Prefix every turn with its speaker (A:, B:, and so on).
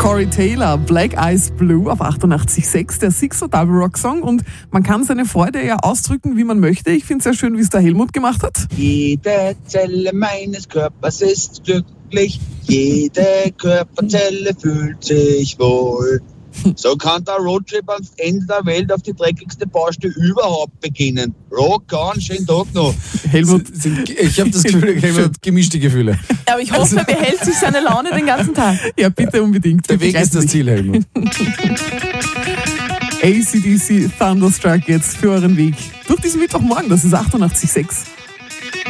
A: Corey Taylor, Black Eyes Blue auf 88.6, der Sixer Double Rock Song, und man kann seine Freude ja ausdrücken, wie man möchte. Ich finde es sehr schön, wie es der Helmut gemacht hat.
B: Jede Zelle meines Körpers ist glücklich, jede Körperzelle fühlt sich wohl. So kann der Roadtrip ans Ende der Welt auf die dreckigste Baustelle überhaupt beginnen. Rock on, schönen Tag noch.
A: Helmut,
C: Ich habe das Gefühl, Helmut hat gemischte Gefühle.
D: Aber ich hoffe, er behält sich seine Laune den ganzen Tag.
A: ja bitte unbedingt.
C: Der Weg ist das Ziel, Helmut.
A: AC/DC Thunderstruck jetzt für euren Weg durch diesen Mittwochmorgen, das ist 88.6.